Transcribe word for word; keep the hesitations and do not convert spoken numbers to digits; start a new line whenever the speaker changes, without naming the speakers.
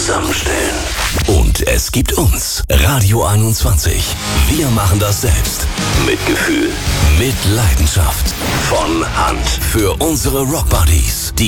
zusammenstellen. Und es gibt uns, Radio einundzwanzig. Wir machen das selbst. Mit Gefühl, mit Leidenschaft. Von Hand. Für unsere Rockbuddies.